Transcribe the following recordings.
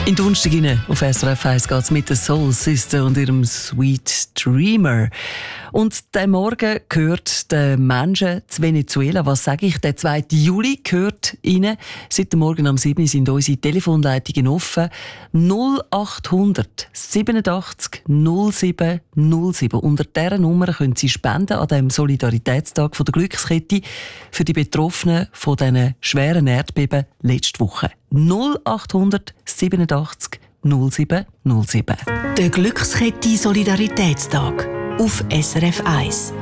In Donnerstag auf SRF 1 geht es mit der Soul Sister und ihrem Sweet Dreamer. Und der Morgen gehört den Menschen zu Venezuela. Was sage ich? Der 2. Juli gehört ihnen. Seit dem Morgen am 7. sind unsere Telefonleitungen offen. 0800 87 07 07. Unter dieser Nummer können Sie spenden an dem Solidaritätstag von der Glückskette für die Betroffenen von diesen schweren Erdbeben letzte Woche. 0800 87 07 07. Der Glückskette Solidaritätstag auf SRF 1.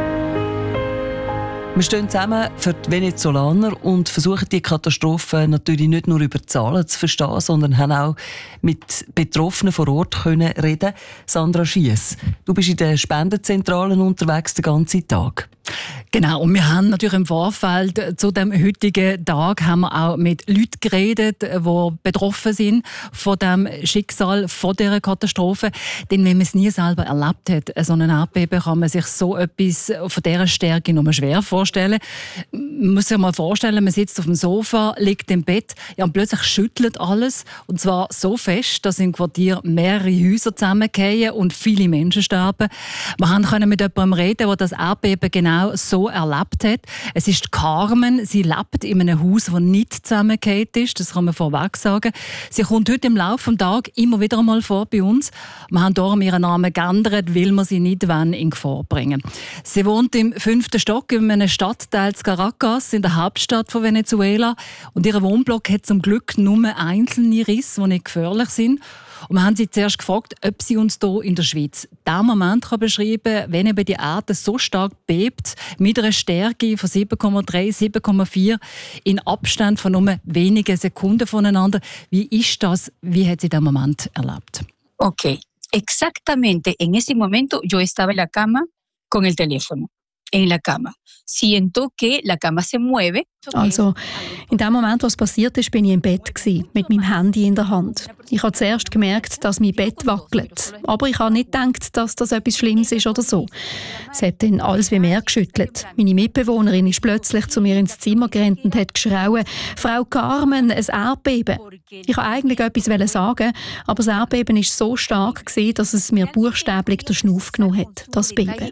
Wir stehen zusammen für die Venezolaner und versuchen die Katastrophe natürlich nicht nur über Zahlen zu verstehen, sondern haben auch mit Betroffenen vor Ort können reden. Sandra Schiess, du bist in den Spendenzentralen unterwegs den ganzen Tag. Genau, und wir haben natürlich im Vorfeld zu dem heutigen Tag haben wir auch mit Leuten geredet, die betroffen sind von dem Schicksal, von dieser Katastrophe. Denn wenn man es nie selber erlebt hat, so ein Erdbeben, kann man sich so etwas von dieser Stärke nur schwer vorstellen. Man muss sich mal vorstellen, man sitzt auf dem Sofa, liegt im Bett, ja, und plötzlich schüttelt alles. Und zwar so fest, dass im Quartier mehrere Häuser zusammengehen und viele Menschen sterben. Wir können mit jemandem reden, der das Erdbeben genau so erlebt hat. Es ist Carmen. Sie lebt in einem Haus, das nicht zusammengefallen ist. Das kann man vorweg sagen. Sie kommt heute im Laufe des Tages immer wieder einmal vor bei uns. Wir haben darum ihren Namen geändert, weil wir sie nicht in Gefahr bringen. Sie wohnt im 5. Stock in einem Stadtteil Caracas, in der Hauptstadt von Venezuela. Und ihr Wohnblock hat zum Glück nur einzelne Risse, die nicht gefährlich sind. Und wir haben sie zuerst gefragt, ob sie uns hier in der Schweiz diesen Moment beschreiben kann, wenn eben die Erde so stark bebt, mit einer Stärke von 7,3, 7,4 in Abstand von nur wenigen Sekunden voneinander. Wie ist das? Wie hat sie diesen Moment erlebt? Okay, exactamente en ese momento yo estaba en la cama con el teléfono. En la cama. Siento que la cama se mueve. Also, in dem Moment, was passiert ist, bin ich im Bett gewesen, mit meinem Handy in der Hand. Ich habe zuerst gemerkt, dass mein Bett wackelt. Aber ich habe nicht gedacht, dass das etwas Schlimmes ist oder so. Es hat dann alles wie mehr geschüttelt. Meine Mitbewohnerin ist plötzlich zu mir ins Zimmer gerannt und hat geschrauen: «Frau Carmen, ein Erdbeben!» Ich wollte eigentlich etwas sagen, aber das Erdbeben war so stark, dass es mir buchstäblich den Schnuff genommen hat, das Beben.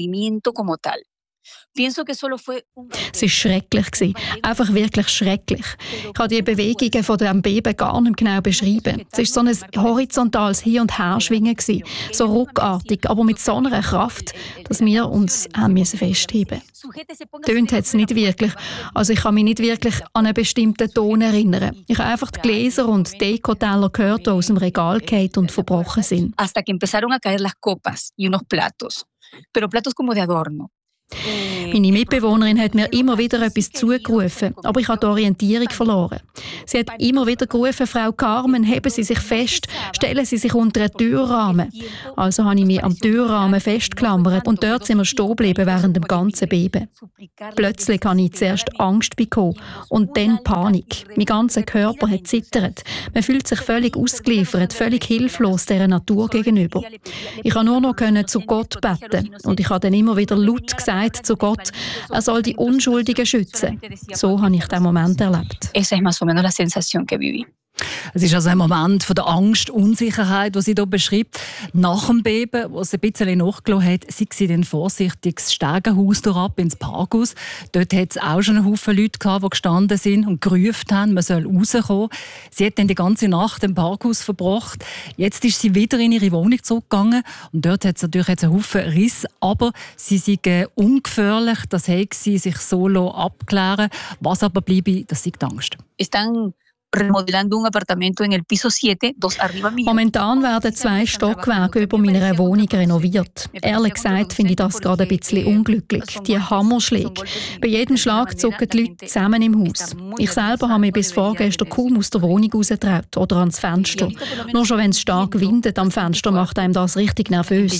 Es war schrecklich. Einfach wirklich schrecklich. Ich kann die Bewegungen von diesem Beben gar nicht genau beschreiben. Es war so ein horizontales Hin- und Herschwingen, so ruckartig, aber mit so einer Kraft, dass wir uns festheben mussten. Tönt hat es nicht wirklich. Also ich kann mich nicht wirklich an einen bestimmten Ton erinnern. Ich habe einfach die Gläser und Dekoteller gehört, die aus dem Regal gefallen und verbrochen sind. Hasta que empezaron a caer las copas y unos platos. Pero platos como de adorno. Meine Mitbewohnerin hat mir immer wieder etwas zugerufen, aber ich habe die Orientierung verloren. Sie hat immer wieder gerufen: «Frau Carmen, heben Sie sich fest, stellen Sie sich unter einen Türrahmen.» Also habe ich mich am Türrahmen festgeklammert und dort sind wir stehen geblieben während dem ganzen Beben. Plötzlich habe ich zuerst Angst bekommen und dann Panik. Mein ganzer Körper hat zittert. Man fühlt sich völlig ausgeliefert, völlig hilflos dieser Natur gegenüber. Ich konnte nur noch zu Gott beten und ich habe dann immer wieder laut gesagt zu Gott, er soll die Unschuldigen schützen. So habe ich diesen Moment erlebt. Esa es más o menos la sensación que viví. Es ist also ein Moment von der Angst, Unsicherheit, die sie hier beschreibt. Nach dem Beben, wo sie ein bisschen nachgelassen hat, sei sie dann vorsichtig das Stegenhaus ab ins Parkhaus. Dort hat es auch schon einen Haufen Leute gehabt, die gestanden sind und gerufen haben, man soll rauskommen. Sie hat dann die ganze Nacht im Parkhaus verbracht. Jetzt ist sie wieder in ihre Wohnung zurückgegangen und dort hat es natürlich jetzt einen Haufen Riss, aber sie sind ungefährlich, das hat sie sich so abklären. Was aber bleibe, das ist die Angst. Remodelando un apartamento en el piso 7, dos arriba mío. Momentan werden 2 Stockwerke über meiner Wohnung renoviert. Ehrlich gesagt finde ich das gerade ein bisschen unglücklich. Die Hammerschläge. Bei jedem Schlag zucken die Leute zusammen im Haus. Ich selber habe mich bis vorgestern kaum aus der Wohnung rausgetraut oder ans Fenster. Nur schon wenn es stark windet am Fenster, macht einem das richtig nervös.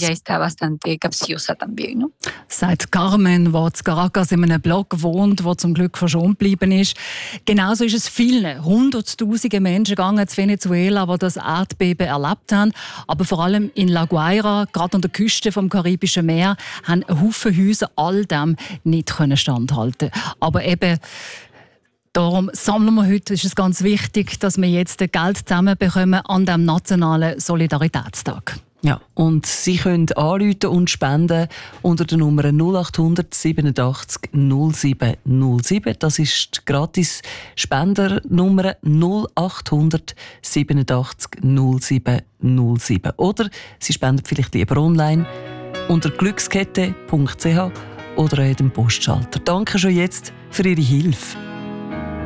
Sagt Carmen, die in Caracas in einem Block wohnt, der zum Glück verschont geblieben ist. Genauso ist es vielen Hunderttausende Menschen gegangen in Venezuela, die das Erdbeben erlebt haben. Aber vor allem in La Guaira, gerade an der Küste vom Karibischen Meer, haben ein Haufen Häuser all dem nicht standhalten. Aber eben Darum sammeln wir heute. Es ist ganz wichtig, dass wir jetzt Geld zusammenbekommen an diesem nationalen Solidaritätstag. Ja, und Sie können anrufen und spenden unter der Nummer 0800 87 07 07. Das ist die gratis Spendernummer 0800 87 07 07. Oder Sie spenden vielleicht lieber online unter glückskette.ch oder an dem Postschalter. Danke schon jetzt für Ihre Hilfe.